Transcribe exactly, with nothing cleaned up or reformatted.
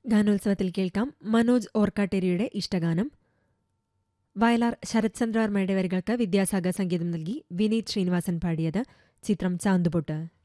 ഗാനോത്സവത്തിൽ കേൾക്കാം മനോജ് ഓർക്കാട്ടേരിയുടെ ഇഷ്ടഗാനം. വയലാർ ശരത്ചന്ദ്ര വർമ്മയുടെ വരികൾക്ക് വിദ്യാസാഗർ സംഗീതം നൽകി വിനീത് ശ്രീനിവാസൻ പാടിയത്. ചിത്രം ചാന്തുപൊട്ട്.